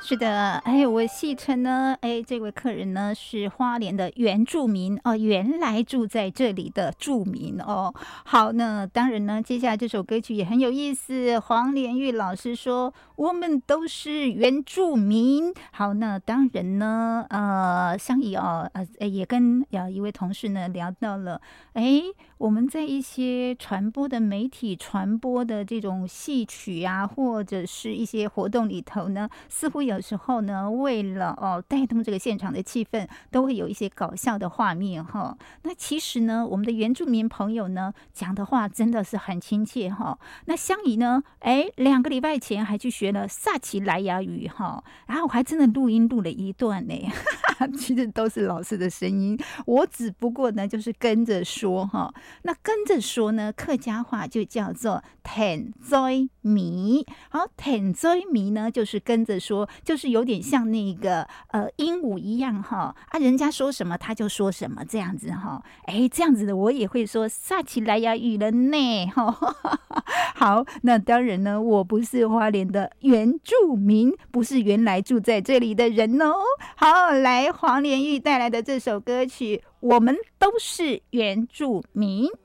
是的，哎，我戏称呢，哎，这位客人呢是花莲的原住民哦，原来住在这里的住民哦。好，那当然呢，接下来这首歌曲也很有意思。黄连玉老师说，我们都是原住民。好，那当然呢，香怡哦，也跟一位同事呢聊到了，哎，我们在一些传播的媒体传播的这种戏曲啊，或者是一些活动里头呢，似乎有时候呢，为了带动这个现场的气氛，都会有一些搞笑的画面哈。那其实呢，我们的原住民朋友呢讲的话真的是很亲切哈。那香怡呢，哎，2个礼拜前还去学了萨奇莱雅语哈，然后我还真的录音录了一段呢，其实都是老师的声音，我只不过呢就是跟着说哈。那跟着说呢，客家话就叫做田追迷。好，田追迷呢，就是跟着说，就是有点像那个鹦鹉一样哈啊，人家说什么他就说什么这样子哈。哎，这样子的我也会说萨奇莱雅语了呢哈。好，那当然呢，我不是花莲的原住民，不是原来住在这里的人哦。好，来黄连玉带来的这首歌曲，我们都是原住民。